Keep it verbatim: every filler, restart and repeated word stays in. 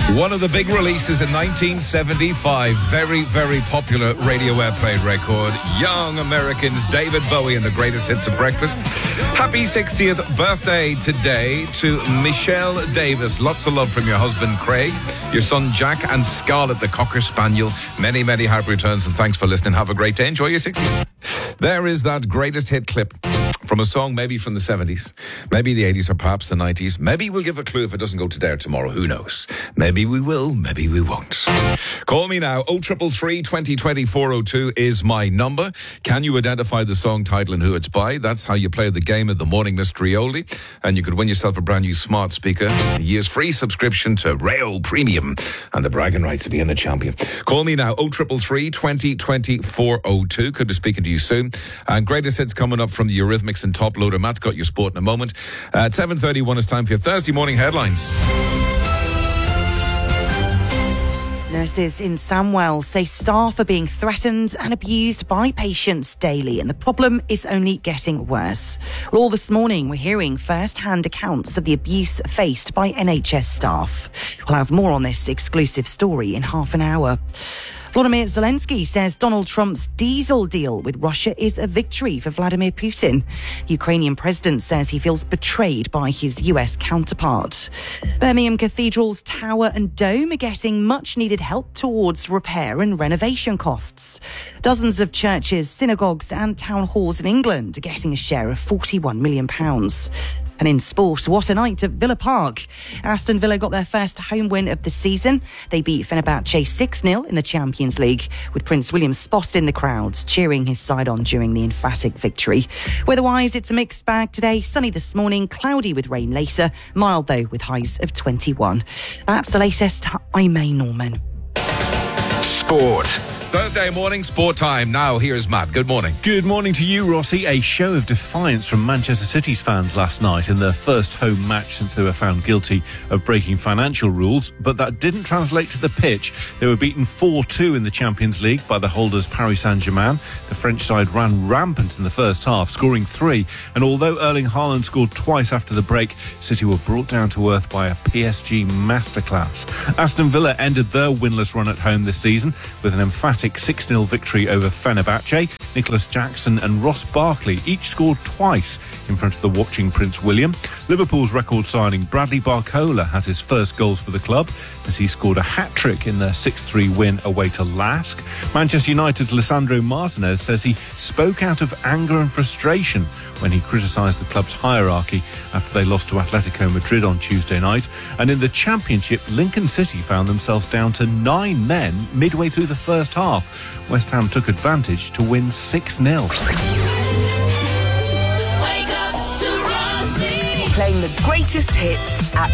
One of the big releases in nineteen seventy-five. Very, very popular radio airplay record. Young Americans, David Bowie and the greatest hits of breakfast. Happy sixtieth birthday today to Michelle Davis. Lots of love from your husband, Craig, your son, Jack, and Scarlett, the Cocker Spaniel. Many, many happy returns, and thanks for listening. Have a great day. Enjoy your sixties. There is that greatest hit clip from a song maybe from the seventies, maybe the eighties, or perhaps the nineties. Maybe we'll give a clue if it doesn't go today or tomorrow. Who knows? Maybe we will, maybe we won't. Call me now. oh three three, twenty twenty, four oh two is my number. Can you identify the song title and who it's by? That's how you play the game of the Morning Mystery Oldie. And you could win yourself a brand new smart speaker, a year's free subscription to Rayo Premium, and the bragging rights of being a champion. Call me now. oh three three, twenty twenty, four oh two. Could be speaking to you soon. And greatest hits coming up from the Eurythmics and Top Loader. Matt's got your sport in a moment. At seven thirty-one, it's time for your Thursday morning headlines. Nurses in Samwell say staff are being threatened and abused by patients daily, and the problem is only getting worse. Well, all this morning, we're hearing first-hand accounts of the abuse faced by N H S staff. We'll have more on this exclusive story in half an hour. Volodymyr Zelensky says Donald Trump's diesel deal with Russia is a victory for Vladimir Putin. The Ukrainian president says he feels betrayed by his U S counterpart. Birmingham Cathedral's tower and dome are getting much-needed help towards repair and renovation costs. Dozens of churches, synagogues and town halls in England are getting a share of forty-one million pounds. And in sport, what a night at Villa Park. Aston Villa got their first home win of the season. They beat Fenerbahce six nil in the Champions League, with Prince William spotted in the crowds, cheering his side on during the emphatic victory. Weather-wise, it's a mixed bag today. Sunny this morning, cloudy with rain later. Mild, though, with highs of twenty-one. That's the latest. I'm May Norman. Sport. Thursday morning, sport time. Now, here's Matt. Good morning. Good morning to you, Rossi. A show of defiance from Manchester City's fans last night in their first home match since they were found guilty of breaking financial rules, but that didn't translate to the pitch. They were beaten four two in the Champions League by the holders Paris Saint-Germain. The French side ran rampant in the first half, scoring three, and although Erling Haaland scored twice after the break, City were brought down to earth by a P S G masterclass. Aston Villa ended their winless run at home this season with an emphatic six nil victory over Fenerbahce. Nicholas Jackson and Ross Barkley each scored twice in front of the watching Prince William. Liverpool's record signing Bradley Barcola has his first goals for the club as he scored a hat-trick in their six three win away to Lask. Manchester United's Lisandro Martinez says he spoke out of anger and frustration when he criticised the club's hierarchy after they lost to Atletico Madrid on Tuesday night. And in the Championship, Lincoln City found themselves down to nine men midway through the first half. West Ham took advantage to win six nil. Wake up to Rossi. Playing the greatest hits at